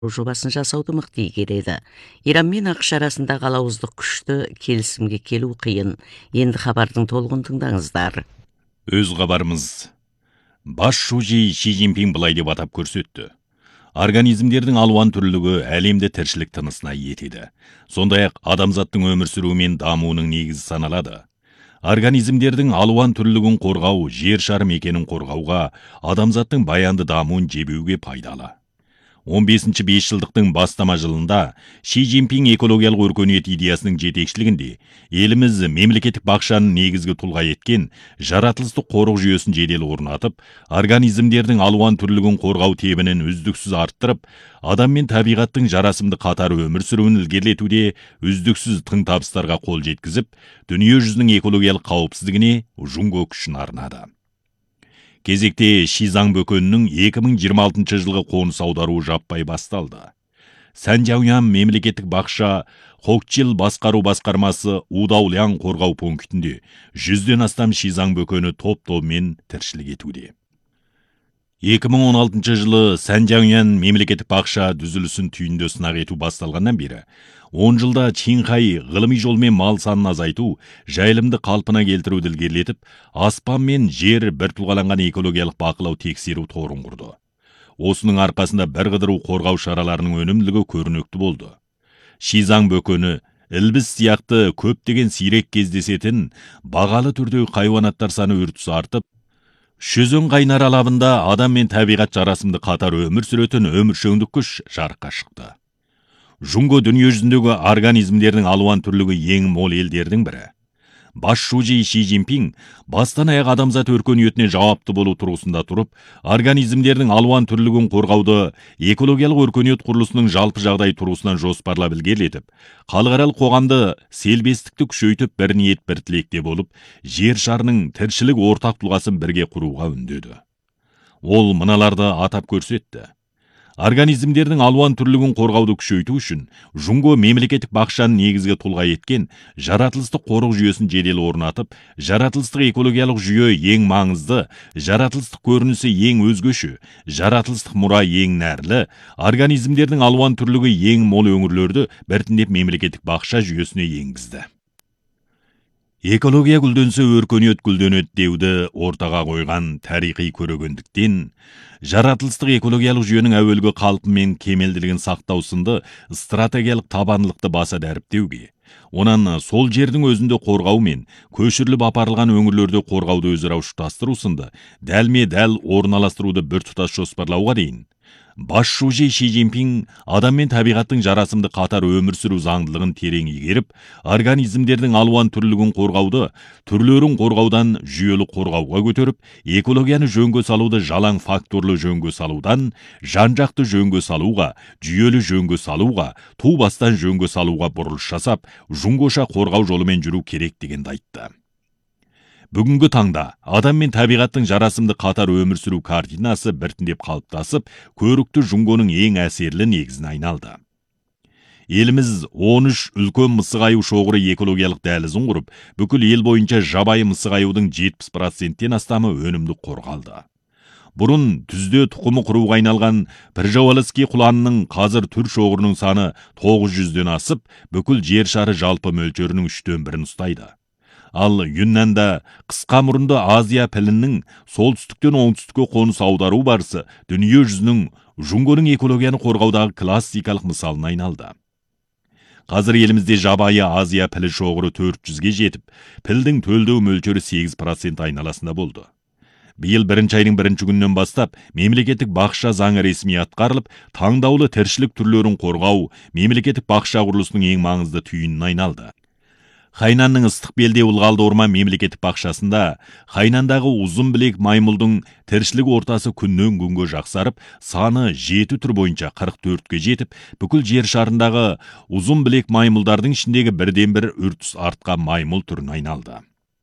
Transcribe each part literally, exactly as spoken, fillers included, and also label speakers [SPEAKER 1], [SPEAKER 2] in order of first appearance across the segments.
[SPEAKER 1] жобасын жасауды мықты игереді. Иран мен ақш арасындағы алауыздық күшті, келісімге келу қиын. Енді хабардың толығын тыңдаңыздар.
[SPEAKER 2] Өз хабарымыз. Бас шужи Ши Цзиньпин былай деп атап көрсетті. Организмдердің алуан түрлілігі әлемде тіршілік тынысына етеді. Сондай-ақ адамзаттың өмір сүруі мен дамуының негізі саналады. Организмдердің алуан түрлілігін қорғау, жер шары мекенін қорғауға, адамзаттың баянды дамуын жебеуге пайдалы. он бесінші бесжылдықтың бастама жылында Ши Цзиньпин экологиялық өркениет идеясының жетекшілігінде еліміз мемлекеттік бақшаны негізгі тұлға еткен жаратылыстық қорық жүйесін жедел орнатып, организмдердің алуан түрлілігін қорғау тебінін үздіксіз арттырып, адам мен табиғаттың жарасымды қатар өмір сүруін ілгерілетуде үздіксіз тың табыстарға қол жеткізіп, дүние жүзінің экологиялық қауіпсіздігіне Жунго күшін арнады. Кезекте Шизаң бөкенінің екі мың жиырма алтыншы жылғы қоныс аударуы жаппай басталды. Санжаоян мемлекеттік бақша Хокчил басқару басқармасы Удаулян қорғау пунктінде жүзден астам Шизаң бөкені топ-тобымен тіршілік етуде. екі мың он алтыншы жылы Санжаоян мемлекеттік бақша дүзілісін түйінді сынақ ету басталғаннан бері, он жылда Чинхай ғылыми жолмен мал санын азайту, жайылымды қалпына келтіруді ілгерілетіп, аспан мен жер бір тұлғаланған экологиялық бақылау тексеру торын құрды. Осының арқасында бір қыдыру қорғау шараларының өнімділігі көрінікті болды. Шизаң бөкені, ілбіс сияқты көптеген сирек кездесетін бағалы түрдегі хайуанаттар саны үрдіс артып, Шөзен қайнар алабында адам мен табиғат жарасымды қатар өмір сүретін өміршеңдік күш жарыққа шықты. Жунго дүние жүзіндегі организмдердің алуан түрлігі ең мол елдердің бірі. Бас шужи Ши Цзиньпин бастан аяқ адамзат өркениетіне жауапты болу тұрғысында тұрып, организмдердің алуан түрлігін қорғауды экологиялық өркениет құрылысының жалпы жағдай тұрғысынан жоспарлап ілгерілетіп, халықаралық қоғамды селбестікті күшейтіп бір ниет бір тілекте болып, жер шарының тіршілік ортақ тұлғасын бірге құруға үндеді. Ол мыналарды атап көрсетті. Организмдердің алуан түрлігін қорғауды күшейту үшін Жунго мемлекеттік бақшаны негізгі тұлға еткен жаратылыстық қорық жүйесін жедел орнатып, жаратылыстық экологиялық жүйе ең маңызды, жаратылыстық көрінісі ең өзгеше, жаратылыстық мұра ең нәрлі, организмдердің алуан түрлігі ең мол өңірлерді біртіндеп мемлекеттік бақша жүйесіне енгізді. Экология гүлденсе өркениет гүлденеді деуді ортаға қойған тарихи көрегендіктен, жаратылыстық экологиялық жүйенің әуелгі қалпы мен кемелділігін сақтау сынды стратегиялық табандылықты баса дәріптеуге, онан сол жердің өзінде қорғау мен көшіріліп апарылған өңірлерде қорғауды өзара ұштастыру сынды дәлме-дәл орналастыруды біртұтас жоспарлауға дейін, Бас шужи Ши Цзиньпин адам мен табиғаттың жарасымды қатар өмір сүру заңдылығын терең игеріп, организмдердің алуан түрлігін қорғауды, түрлерін қорғаудан жүйелі қорғауға көтеріп, экологияны жөнге салуды жалаң факторлы жөнге салудан, жан-жақты жөнге салуға, жүйелі жөнге салуға, ту бастан жөнге салуға бұрылыс жасап, Жунгоша қорғау жолымен жүру керек дегенді айтты. Бүгінгі таңда адам мен табиғаттың жарасымды қатар өмір сүру картинасы біртіндеп қалыптасып, көрікті Жунгоның ең әсерлі негізіне айналды. Еліміз он үш үлкен мысық аю шоғыры экологиялық дәлізін құрып, бүкіл ел бойынша жабайы мысық аюдың жетпіс проценттен астамы өнімді қорғалды. Бұрын түзде тұқымы құруға айналған Пржевальский құланының қазір түр шоғырының саны тоғыз жүзден асып, бүкіл жер шары жалпы мөлшерінің үштен бірін ұстайды. Ал Юннанда қысқа мұрынды Азия піліннің солтүстіктен оңтүстікке қоныс аудару барысы дүние жүзінің Жунгоның экологияны қорғаудағы классикалық мысалына айналды. Қазір елімізде жабайы Азия пілі шоғыры төрт жүзге жетіп, пілдің төлдеу мөлшері сегіз процент айналасында болды. Биыл бірінші айдың бірінші күннен бастап мемлекеттік бақша заңы ресми атқарылып, таңдаулы тіршілік түрлерін қорғау мемлекеттік бақша құрылысының ең маңызды түйініне айналды. Хайнанның ыстық белде Ылғалды орман мемлекеттік бақшасында Хайнандағы ұзын білек маймылдың тіршілік ортасы күннен күнге жақсарып, саны жеті түр бойынша қырық төртке жетіп, бүкіл жер шарындағы ұзын білек маймылдардың ішіндегі бірден бір үрдіс артқан маймыл түріне айналды.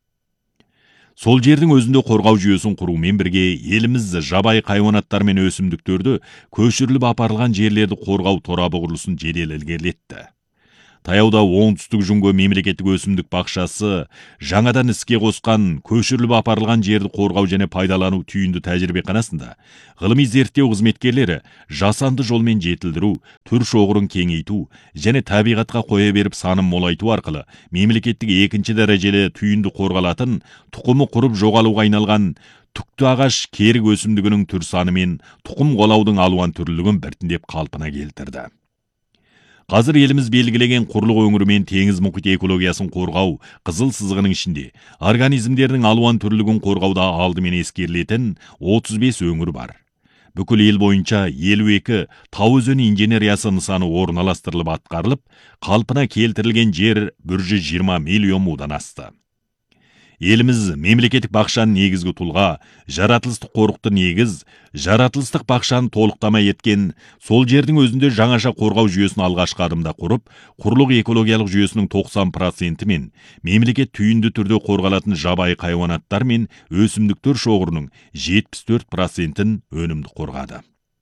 [SPEAKER 2] Сол жердің өзінде қорғау жүйесін құрумен бірге еліміз жабайы хайуанаттар мен өсімдіктерді көшіріліп апарылған жерлерді қорғау торабы құрылысын жедел ілгерілетті. Таяуда оңтүстік жүңгө мемлекеттік өсімдік бақшасы жаңадан іске қосқан көшіріліп апарылған жерді қорғау және пайдалану түйінді тәжірибеханасында ғылыми зерттеу қызметкерлері жасанды жолмен жетілдіру, түр шоғырын кеңейту және табиғатқа қоя беріп санын молайту арқылы мемлекеттік екінші дәрежелі түйінді қорғалатын, тұқымы құрып жоғалуға айналған түкті ағаш керік өсімдігінің түр саны мен тұқым қуалаудың алуан түрлілігін біртіндеп қалпына келтірді. Қазір еліміз белгілеген құрлық өңірі мен теңіз мұхит экологиясын қорғау қызыл сызығының ішінде организмдердің алуан түрлілігін қорғауда алдымен ескерілетін отыз бес өңір бар. Бүкіл ел бойынша елу екі тау өзені инженериясы нысаны орналастырылып атқарылып, қалпына келтірілген жер бір жүз жиырма миллион мудан асты. Еліміз мемлекеттік бақшаның негізгі тұлға, жаратылыстық қорықты негіз, жаратылыстық бақшаны толықтамай еткен, сол жердің өзінде жаңаша қорғау жүйесін алғашқы адымда құрып, құрлық экологиялық жүйесінің тоқсан проценті мен мемлекет түйінді түрде қорғалатын жабайы хайуанаттар мен өсімдіктер шоғырының жетпіс төрт процентін өнімді қорғады.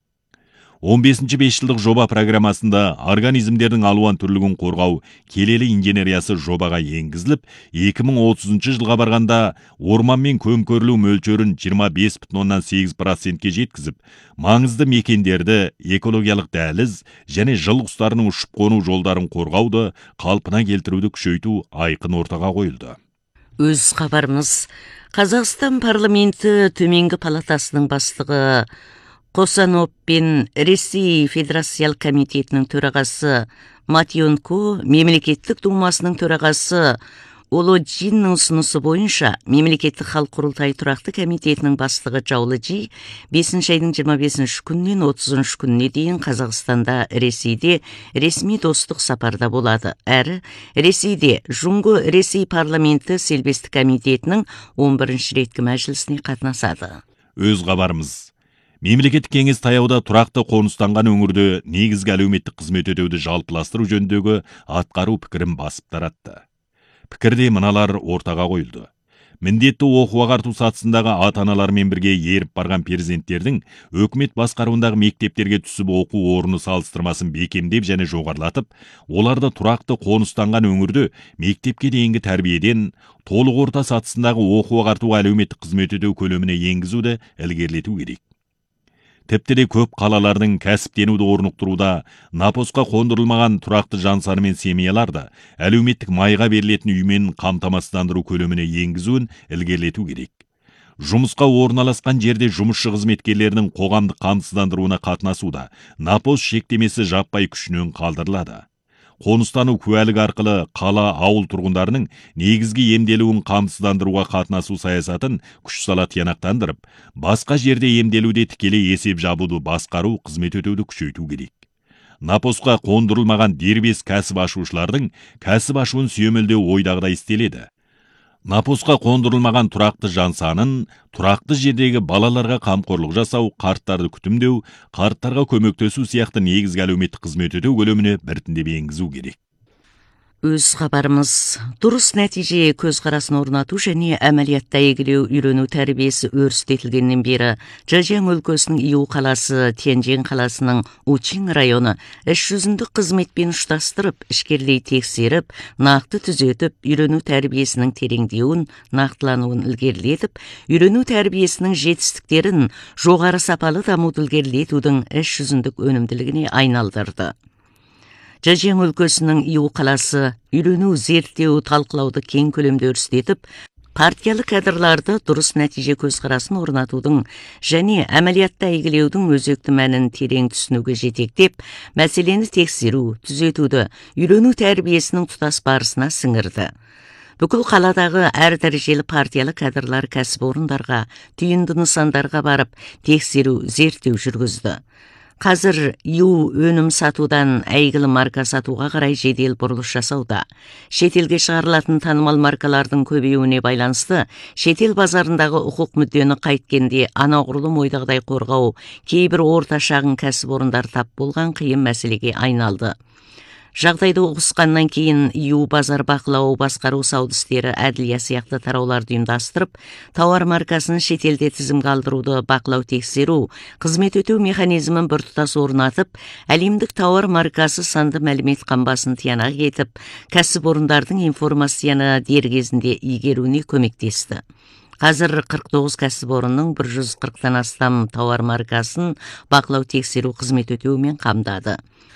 [SPEAKER 2] он бесінші бесжылдық жоба программасында организмдердің алуан түрлігін қорғау келелі инженериясы жобаға енгізіліп, екі мың отызыншы жылға барғанда орман мен көмкөрілу мөлшерін жиырма бес бүтін оннан сегіз процентке жеткізіп, маңызды мекендерді экологиялық дәліз және жыл құстарының ұшып қону жолдарын қорғауды қалпына келтіруді күшейту айқын ортаға қойылды.
[SPEAKER 1] Өз хабарымыз Қазақстан парламенті төменгі палатасының бастығы Қосанов пен Ресей Федерациялық комитетінің төрағасы Матьонко, мемлекеттік думасының төрағасы Олоджинның ұсынысы бойынша мемлекеттік халық құрылтайы тұрақты комитетінің бастығы Жаулыжи бесінші айдың жиырма бесінші күннен отызыншы күніне дейін Қазақстанда, Ресейде ресми достық сапарда болады. Әрі Ресейде Жұңғы Ресей парламенті Селбестік комитетінің он бірінші реткі мәжілісіне қатынасады.
[SPEAKER 2] Өз хабарымыз Мемлекеттік кеңес таяуда тұрақты қоныстанған өңірде негізгі әлеуметтік қызмет өтеуді жалпыластыру жөніндегі атқару пікірін басып таратты. Пікірде мыналар ортаға қойылды. Міндетті оқу ағарту сатысындағы ата-аналармен бірге еріп барған перзенттердің өкімет басқаруындағы мектептерге түсіп оқу орны салыстырмасын бекемдеп және жоғарылатып, оларды тұрақты қоныстанған өңірде мектепке дейінгі тәрбиеден толық орта сатысындағы оқу ағартуға әлеуметтік қызмет өтеу көлеміне енгізуді ілгерілету керек. Тіпті де көп қалалардың кәсіптенуді орнықтыруда напосқа қондырылмаған тұрақты жансары мен семьяларды әлеуметтік майға берілетін үймен қамтамасыздандыру көлеміне енгізуін ілгерілету керек. Жұмысқа орналасқан жерде жұмысшы қызметкерлерінің қоғамдық қамсыздандыруына қатынасуда напос шектемесі жаппай күшінен қалдырылады. Қоныстану куәлік арқылы қала ауыл тұрғындарының негізгі емделуін қамсыздандыруға қатынасу саясатын күш сала тиянақтандырып, басқа жерде емделуде тікелей есеп жабуды басқару қызмет өтеуді күшейту керек. Напосқа қондырылмаған дербес кәсіп ашушылардың кәсіп ашуын сүйемелдеу ойдағыдай істеледі. Напосқа қондырылмаған тұрақты жан санын, тұрақты жердегі балаларға қамқорлық жасау, қарттарды күтімдеу, қарттарға көмектесу сияқты негізгі әлеуметтік қызмет өтеу көлеміне біртіндеп енгізу керек.
[SPEAKER 1] Өз хабарымыз дұрыс нәтиже көзқарасын орнату және әмәлиятта егілеу үйрену тәрбиесі өрістетілгеннен бері Чжэцзян өлкесінің Иу қаласы, Тяньжин қаласының Учин районы іс жүзіндік қызметпен ұштастырып, ішкерлей тексеріп, нақты түзетіп, үйрену тәрбиесінің тереңдеуін, нақтылануын ілгерілетіп, үйрену тәрбиесінің жетістіктерін жоғары сапалы дамуды ілгерілетудің іс жүзіндік өнімділігіне айналдырды. Чжэцзян өлкесінің Иу қаласы үйрену, зерттеу, талқылауды кең көлемде өрістетіп, партиялы кадрларды дұрыс нәтиже көзқарасын орнатудың және әмәлиятта игілеудің өзекті мәнін терең түсінуге жетектеп, мәселені тексеру, түзетуді үйрену тәрбиесінің тұтас барысына сіңірді. Бүкіл қаладағы әр дәрежелі партиялы кадрлар кәсіпорындарға, түйінді нысандарға барып, тексеру, зерттеу жүргізді. Қазір Иу өнім сатудан әйгілі марка сатуға қарай жедел бұрылыс жасауда. Шетелге шығарылатын танымал маркалардың көбеюіне байланысты, шетел базарындағы құқық мүддені қайткенде анағұрлым ойдағыдай қорғау кейбір орта шағын кәсіпорындар тап болған қиын мәселеге айналды. Жагдайды угускандан кийин ю базар бакылоо баскаруу сауда иштери адилия сыяктуу тарауларды уюмдастырып, товар маркасын шет элде тизимге алдырууду бакылоо текшерүү, кызмет өтөө механизмин бир тутас орнатып, әлемдик товар маркасы санды маалимат камбасын тыянак этип, кәсип орундардын информацияны дер кезинде ийгерүүнү көмөктөстү. Қазір кырк тогуз кәсіп орынның бір жүз кырктан астам товар маркасын бақылау тексеру қызмет өтеуімен қамдады.